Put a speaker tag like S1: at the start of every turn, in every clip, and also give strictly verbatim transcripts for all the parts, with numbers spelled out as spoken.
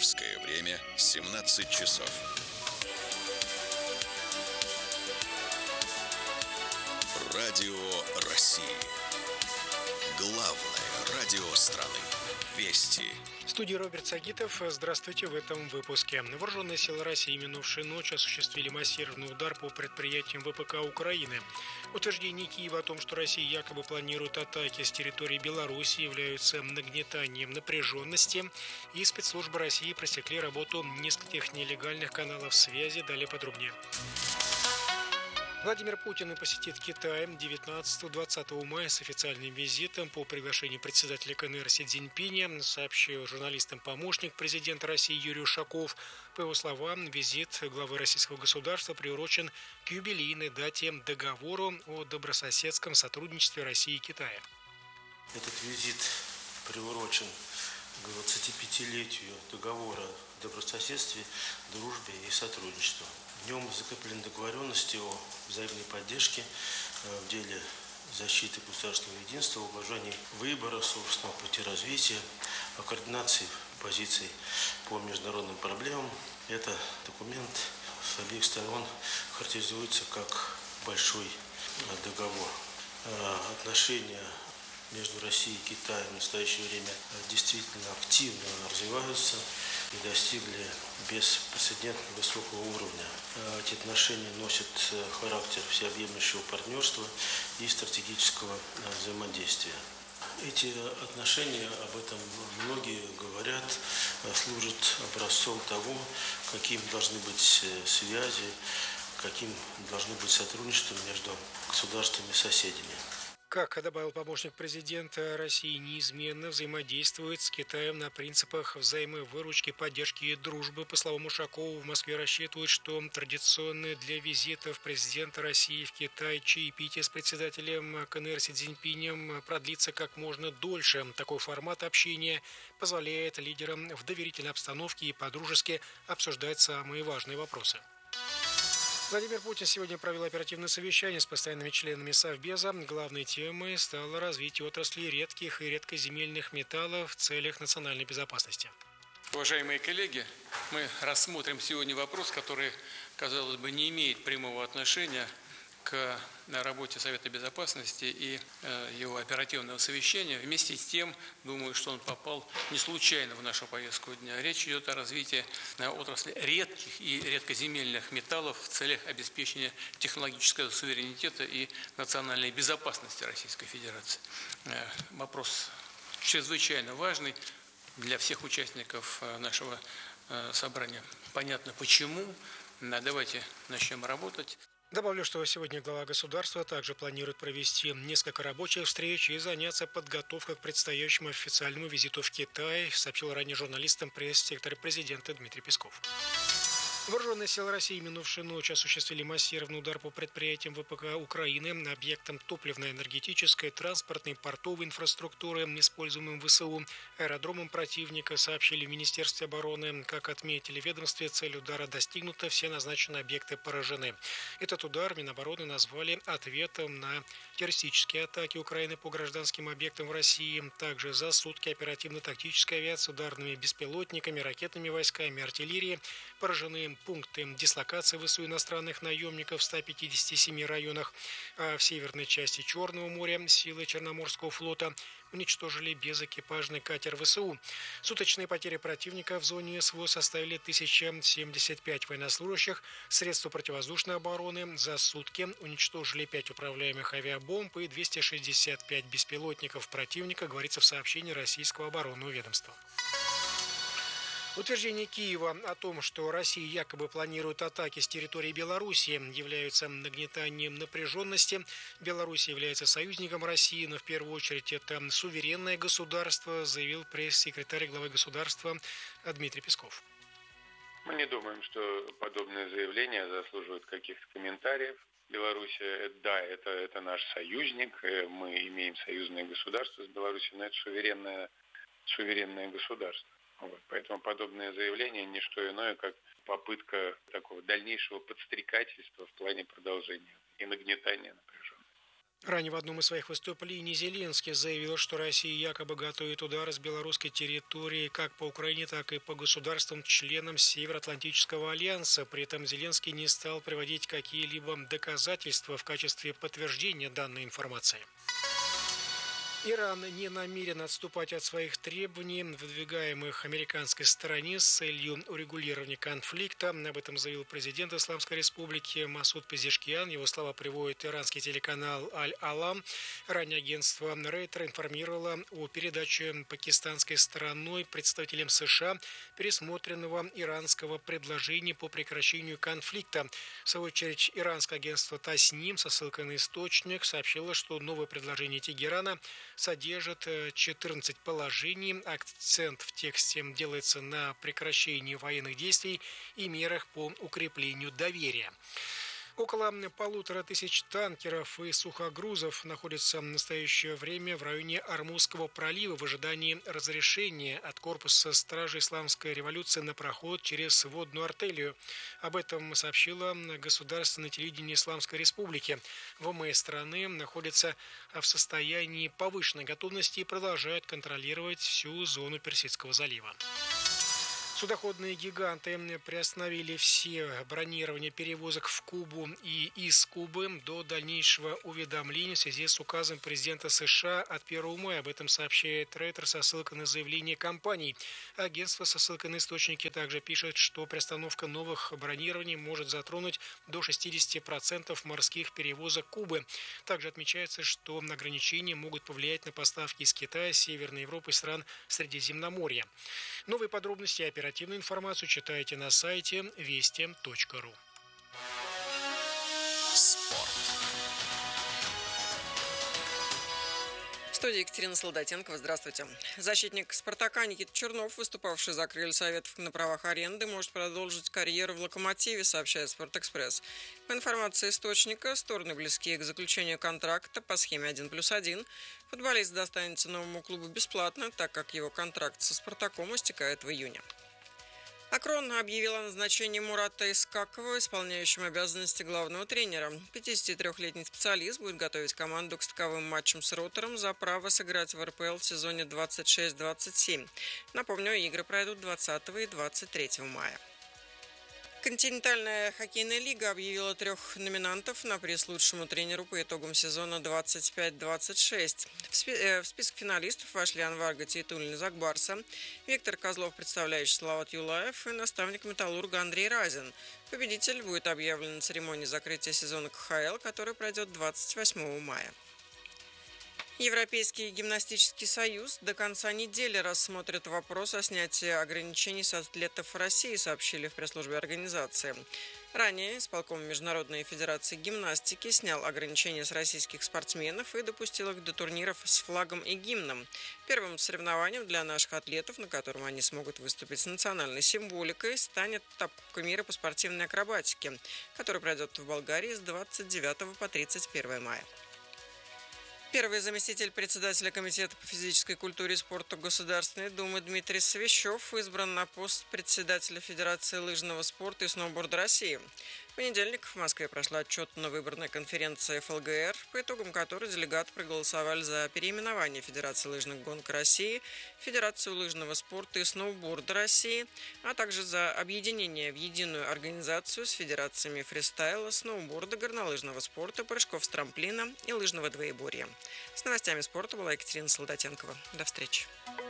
S1: Московское время семнадцать часов. Радио России. Главное радио страны. Вести.
S2: В студии Роберт Сагитов. Здравствуйте в этом выпуске. Вооруженные силы России минувшей ночью осуществили массированный удар по предприятиям ВПК Украины. Утверждения Киева о том, что Россия якобы планирует атаки с территории Беларуси, являются нагнетанием напряженности. И спецслужбы России пресекли работу нескольких нелегальных каналов связи. Далее подробнее. Владимир Путин посетит Китай девятнадцатого-двадцатого мая с официальным визитом по приглашению председателя КНР Си Цзиньпиня, сообщил журналистам помощник президента России Юрий Ушаков. По его словам, визит главы российского государства приурочен к юбилейной дате договору о добрососедском сотрудничестве России и Китая.
S3: Этот визит приурочен к двадцатипятилетию договора о добрососедстве, дружбе и сотрудничестве. В нем закреплены договоренности о взаимной поддержке в деле защиты государственного единства, уважении выбора собственного пути развития, о координации позиций по международным проблемам. Это документ с обеих сторон характеризуется как большой договор. Отношения между Россией и Китаем в настоящее время действительно активно развиваются и достигли беспрецедентно высокого уровня. Эти отношения носят характер всеобъемлющего партнерства и стратегического взаимодействия. Эти отношения, об этом многие говорят, служат образцом того, каким должны быть связи, каким должно быть сотрудничество между государствами-соседями.
S2: Как добавил помощник президента, России неизменно взаимодействует с Китаем на принципах взаимовыручки, поддержки и дружбы. По словам Ушакова, в Москве рассчитывают, что традиционное для визитов президента России в Китай чаепитие с председателем КНР Си Цзиньпинем продлится как можно дольше. Такой формат общения позволяет лидерам в доверительной обстановке и по-дружески обсуждать самые важные вопросы. Владимир Путин сегодня провел оперативное совещание с постоянными членами Совбеза. Главной темой стало развитие отрасли редких и редкоземельных металлов в целях национальной безопасности.
S4: Уважаемые коллеги, мы рассмотрим сегодня вопрос, который, казалось бы, не имеет прямого отношения к работе Совета Безопасности и его оперативного совещания. Вместе с тем, думаю, что он попал не случайно в нашу повестку дня. Речь идет о развитии отрасли редких и редкоземельных металлов в целях обеспечения технологического суверенитета и национальной безопасности Российской Федерации. Вопрос чрезвычайно важный для всех участников нашего собрания. Понятно почему. Давайте начнем работать.
S2: Добавлю, что сегодня глава государства также планирует провести несколько рабочих встреч и заняться подготовкой к предстоящему официальному визиту в Китай, сообщил ранее журналистам пресс-сектора президента Дмитрий Песков. Вооруженные силы России минувшей ночью осуществили массированный удар по предприятиям ВПК Украины, объектам топливно-энергетической, транспортной, портовой инфраструктуры, используемым ВСУ, аэродромам противника, сообщили в Министерстве обороны. Как отметили в ведомстве, цель удара достигнута, все назначенные объекты поражены. Этот удар Минобороны назвали ответом на террористические атаки Украины по гражданским объектам в России. Также за сутки оперативно-тактической авиации, ударными беспилотниками, ракетными войсками, артиллерией поражены пункты дислокации ВСУ иностранных наемников в ста пятидесяти семи районах. А в северной части Черного моря силы Черноморского флота уничтожили безэкипажный катер ВСУ. Суточные потери противника в зоне СВО составили тысяча семьдесят пять военнослужащих. Средства противовоздушной обороны за сутки уничтожили пять управляемых авиабомб и двести шестьдесят пять беспилотников противника, говорится в сообщении российского оборонного ведомства. Утверждения Киева о том, что Россия якобы планирует атаки с территории Беларуси, являются нагнетанием напряженности. Беларусь является союзником России, но в первую очередь это суверенное государство, заявил пресс-секретарь главы государства Дмитрий Песков.
S5: Мы не думаем, что подобные заявления заслуживают каких-то комментариев. Белоруссия, да, это, это наш союзник, мы имеем союзное государство с Беларусью, но это суверенное, суверенное государство. Вот. Поэтому подобное заявление не что иное, как попытка такого дальнейшего подстрекательства в плане продолжения и нагнетания напряженности.
S2: Ранее в одном из своих выступлений Зеленский заявил, что Россия якобы готовит удары с белорусской территории как по Украине, так и по государствам-членам Североатлантического альянса. При этом Зеленский не стал приводить какие-либо доказательства в качестве подтверждения данной информации. Иран не намерен отступать от своих требований, выдвигаемых американской стороне с целью урегулирования конфликта. Об этом заявил президент Исламской Республики Масуд Пезешкиан. Его слова приводит иранский телеканал Аль-Алам. Ранее агентство Рейтер информировало о передаче пакистанской стороной представителям США пересмотренного иранского предложения по прекращению конфликта. В свою очередь, иранское агентство Тасним со ссылкой на источник сообщило, что новое предложение Тегерана содержит четырнадцать положений. Акцент в тексте делается на прекращении военных действий и мерах по укреплению доверия. Около полутора тысяч танкеров и сухогрузов находятся в настоящее время в районе Ормузского пролива в ожидании разрешения от корпуса стражи Исламской революции на проход через водную артелью. Об этом сообщило государственное телевидение Исламской Республики. ВМС страны находится в состоянии повышенной готовности и продолжает контролировать всю зону Персидского залива. Судоходные гиганты приостановили все бронирование перевозок в Кубу и из Кубы до дальнейшего уведомления в связи с указом президента США от первого мая. Об этом сообщает Рейтер со ссылкой на заявление компаний. Агентство со ссылкой на источники также пишет, что приостановка новых бронирований может затронуть до шестидесяти процентов морских перевозок Кубы. Также отмечается, что ограничения могут повлиять на поставки из Китая, Северной Европы и стран Средиземноморья. Новые подробности и оперативную информацию читайте на сайте вести точка ру.
S1: Спорт.
S6: В студии Екатерина Солдатенкова. Здравствуйте. Защитник «Спартака» Никита Чернов, выступавший за крылья Советов на правах аренды, может продолжить карьеру в «Локомотиве», сообщает «Спортэкспресс». По информации источника, стороны близки к заключению контракта по схеме один плюс один. Футболист достанется новому клубу бесплатно, так как его контракт со «Спартаком» истекает в июне. Акрон объявил о назначении Мурата Искакова исполняющим обязанности главного тренера. пятидесятитрёхлетний специалист будет готовить команду к стыковым матчам с Ротором за право сыграть в эр пэ эл в сезоне двадцать шесть двадцать семь. Напомню, игры пройдут двадцатого и двадцать третьего мая. Континентальная хоккейная лига объявила трех номинантов на приз лучшему тренеру по итогам сезона двадцать пять двадцать шесть. В, спи- э, в список финалистов вошли Анвар Гатиетуллин из Акбарса, Виктор Козлов, представляющий Салават Юлаев, и наставник «Металлурга» Андрей Разин. Победитель будет объявлен на церемонии закрытия сезона ка ха эл, который пройдет двадцать восьмого мая. Европейский гимнастический союз до конца недели рассмотрит вопрос о снятии ограничений с атлетов России, сообщили в пресс-службе организации. Ранее исполком Международной федерации гимнастики снял ограничения с российских спортсменов и допустил их до турниров с флагом и гимном. Первым соревнованием для наших атлетов, на котором они смогут выступить с национальной символикой, станет этап Кубка мира по спортивной акробатике, который пройдет в Болгарии с двадцать девятого по тридцать первое мая. Первый заместитель председателя Комитета по физической культуре и спорту Государственной Думы Дмитрий Свящев избран на пост председателя Федерации лыжного спорта и сноуборда России. В понедельник в Москве прошла отчетно-выборная конференция эф эл гэ эр, по итогам которой делегаты проголосовали за переименование Федерации лыжных гонок России, Федерацию лыжного спорта и сноуборда России, а также за объединение в единую организацию с федерациями фристайла, сноуборда, горнолыжного спорта, прыжков с трамплина и лыжного двоеборья. С новостями спорта была Екатерина Солдатенкова. До встречи.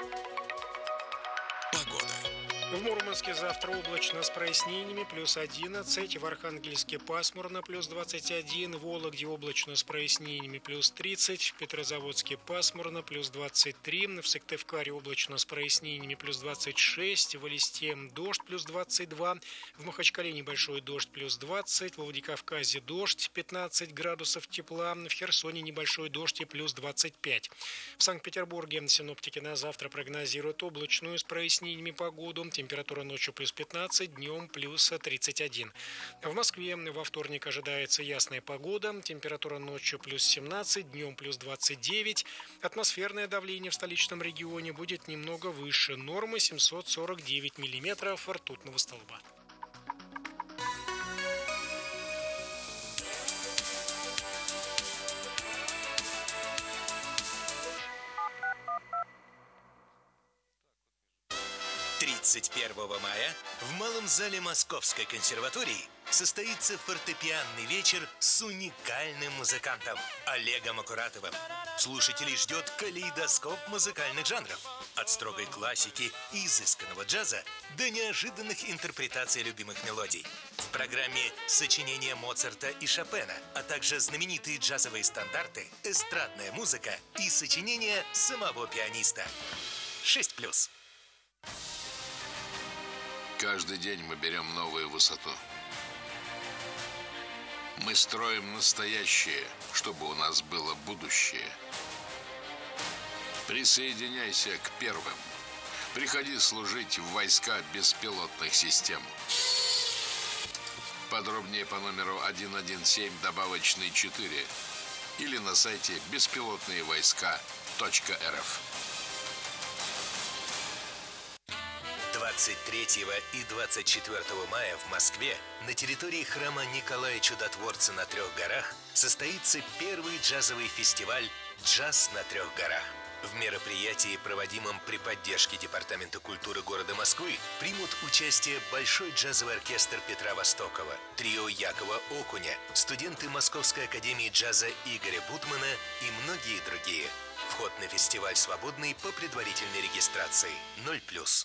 S1: Погода.
S2: В Мурманске завтра облачно с прояснениями, плюс одиннадцать, в Архангельске пасмурно, плюс двадцать один, в Вологде облачно с прояснениями, плюс тридцать, в Петрозаводске пасмурно, плюс двадцать три, в Сыктывкаре облачно с прояснениями, плюс двадцать шесть, в Элисте дождь, плюс двадцать два, в Махачкале небольшой дождь, плюс двадцать, в Владикавказе дождь, пятнадцать градусов тепла, в Херсоне небольшой дождь и плюс двадцать пять. В Санкт-Петербурге синоптики на завтра прогнозируют облачную с прояснениями погоду. Температура ночью плюс пятнадцать, днем плюс тридцать один. В Москве во вторник ожидается ясная погода. Температура ночью плюс семнадцать, днем плюс двадцать девять. Атмосферное давление в столичном регионе будет немного выше нормы семьсот сорок девять миллиметров ртутного столба.
S7: тридцать первого мая в Малом зале Московской консерватории состоится фортепианный вечер с уникальным музыкантом Олегом Акуратовым. Слушателей ждет калейдоскоп музыкальных жанров. От строгой классики и изысканного джаза до неожиданных интерпретаций любимых мелодий. В программе сочинения Моцарта и Шопена, а также знаменитые джазовые стандарты, эстрадная музыка и сочинения самого пианиста. шесть плюс.
S8: Каждый день мы берем новую высоту. Мы строим настоящее, чтобы у нас было будущее. Присоединяйся к первым. Приходи служить в войска беспилотных систем. Подробнее по номеру один один семь добавочный четыре или на сайте беспилотные войска точка эр эф.
S7: двадцать третьего и двадцать четвёртого мая в Москве на территории храма Николая Чудотворца на Трех горах состоится первый джазовый фестиваль «Джаз на Трех горах». В мероприятии, проводимом при поддержке Департамента культуры города Москвы, примут участие Большой джазовый оркестр Петра Востокова, трио Якова Окуня, студенты Московской академии джаза Игоря Бутмана и многие другие. Вход на фестиваль свободный по предварительной регистрации. ноль плюс.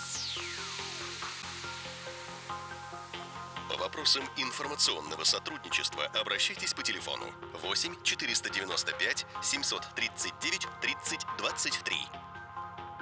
S1: По вопросам информационного сотрудничества обращайтесь по телефону восемь четыреста девяносто пять семьсот тридцать девять тридцать двадцать три.